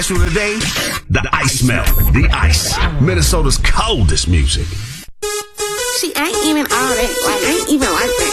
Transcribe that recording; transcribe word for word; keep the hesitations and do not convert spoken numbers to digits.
Today, the ice melt, the ice, Minnesota's coldest music. She ain't even all that, like, ain't even like that.